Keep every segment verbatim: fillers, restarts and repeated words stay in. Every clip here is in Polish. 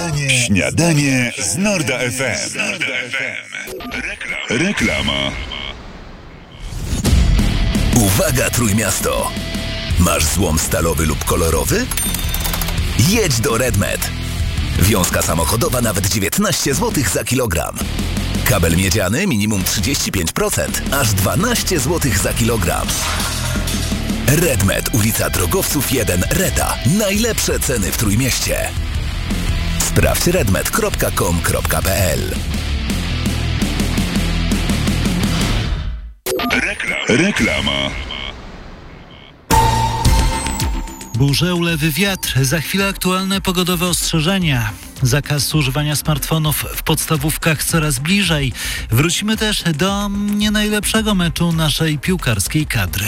Śniadanie, śniadanie z Norda F M. Reklama. Uwaga, Trójmiasto! Masz złom stalowy lub kolorowy? Jedź do Redmed. Wiązka samochodowa nawet dziewiętnaście złotych za kilogram. Kabel miedziany minimum trzydzieści pięć procent, aż dwanaście złotych za kilogram. Redmed, ulica Drogowców jeden, Reda. Najlepsze ceny w Trójmieście. Sprawdź redmed kropka com kropka p l. Reklama. Burze, ulewy, wiatr. Za chwilę aktualne pogodowe ostrzeżenia. Zakaz używania smartfonów w podstawówkach coraz bliżej. Wrócimy też do nie najlepszego meczu naszej piłkarskiej kadry.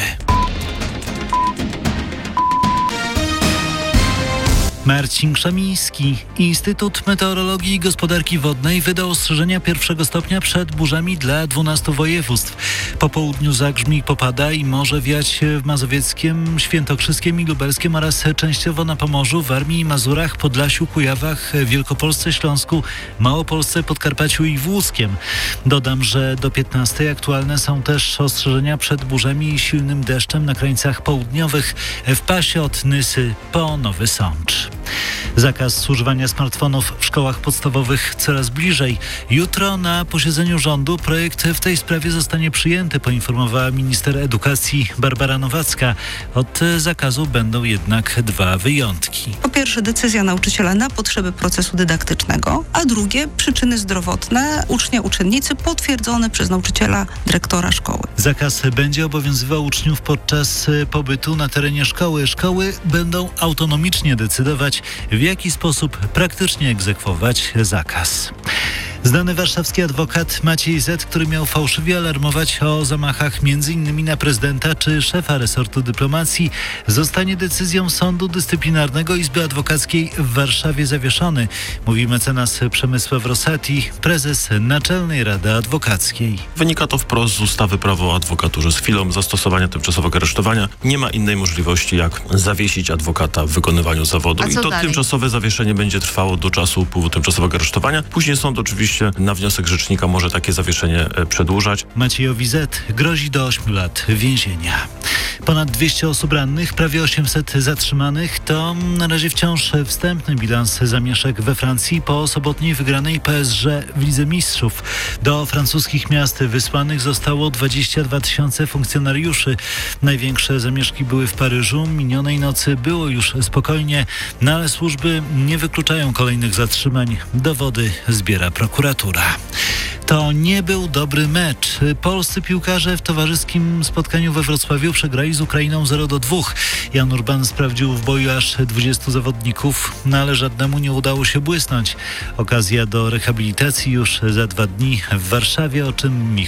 Marcin Krzemiński. Instytut Meteorologii i Gospodarki Wodnej wydał ostrzeżenia pierwszego stopnia przed burzami dla dwunastu województw. Po południu zagrzmi, popada i może wiać w Mazowieckiem, Świętokrzyskiem i Lubelskiem oraz częściowo na Pomorzu, Warmii i Mazurach, Podlasiu, Kujawach, Wielkopolsce, Śląsku, Małopolsce, Podkarpaciu i Włódzkiem. Dodam, że do piętnastej aktualne są też ostrzeżenia przed burzami i silnym deszczem na krańcach południowych, w pasie od Nysy po Nowy Sącz. Zakaz używania smartfonów w szkołach podstawowych coraz bliżej. Jutro na posiedzeniu rządu projekt w tej sprawie zostanie przyjęty, poinformowała minister edukacji Barbara Nowacka. Od zakazu będą jednak dwa wyjątki. Po pierwsze, decyzja nauczyciela na potrzeby procesu dydaktycznego, a drugie, przyczyny zdrowotne ucznia, uczennicy potwierdzone przez nauczyciela, dyrektora szkoły. Zakaz będzie obowiązywał uczniów podczas pobytu na terenie szkoły. Szkoły będą autonomicznie decydować, w jaki sposób praktycznie egzekwować zakaz. Znany warszawski adwokat Maciej Z., który miał fałszywie alarmować o zamachach między innymi na prezydenta czy szefa resortu dyplomacji, zostanie decyzją Sądu Dyscyplinarnego Izby Adwokackiej w Warszawie zawieszony, mówi mecenas Przemysław Rosati, prezes Naczelnej Rady Adwokackiej. Wynika to wprost z ustawy Prawo o adwokaturze. Z chwilą zastosowania tymczasowego aresztowania nie ma innej możliwości, jak zawiesić adwokata w wykonywaniu zawodu. I to dalej? Tymczasowe zawieszenie będzie trwało do czasu upływu tymczasowego aresztowania. Później sąd oczywiście na wniosek rzecznika może takie zawieszenie przedłużać. Maciejowi Z. grozi do ośmiu lat więzienia. Ponad dwieście osób rannych, prawie osiemset zatrzymanych. To na razie wciąż wstępny bilans zamieszek we Francji po sobotniej wygranej P S G w Lidze Mistrzów. Do francuskich miast wysłanych zostało dwadzieścia dwa tysiące funkcjonariuszy. Największe zamieszki były w Paryżu. Minionej nocy było już spokojnie, no ale służby nie wykluczają kolejnych zatrzymań. Dowody zbiera prokuratura. To nie był dobry mecz. Polscy piłkarze w towarzyskim spotkaniu we Wrocławiu przegrali z Ukrainą zero do dwóch. Jan Urban sprawdził w boju aż dwudziestu zawodników, no ale żadnemu nie udało się błysnąć. Okazja do rehabilitacji już za dwa dni w Warszawie, o czym Michał